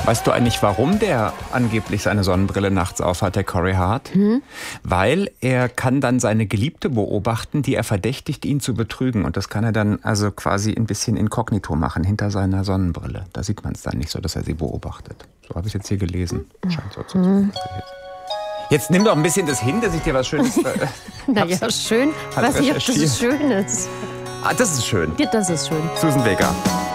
Weißt du eigentlich, warum der angeblich seine Sonnenbrille nachts aufhat, der Corey Hart? Weil er kann dann seine Geliebte beobachten, die er verdächtigt, ihn zu betrügen. Und das kann er dann also quasi ein bisschen inkognito machen, hinter seiner Sonnenbrille. Da sieht man es dann nicht so, dass er sie beobachtet. So habe ich es jetzt hier gelesen. Scheint so zu sein. Jetzt nimm doch ein bisschen das hin, dass ich dir was Schönes... Naja, schön. Ich weiß nicht, ob das schön ist. Ah, das ist schön. Ja, das ist schön. Susan Vega.